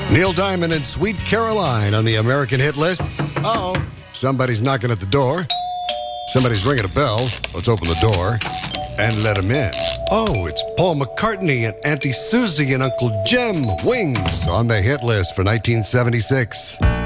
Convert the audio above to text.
Neil Diamond and Sweet Caroline on the American hit list. Uh-oh, somebody's knocking at the door. Somebody's ringing a bell. Let's open the door and let him in. Oh, it's Paul McCartney and Auntie Susie and Uncle Jim, Wings, on the hit list for 1976.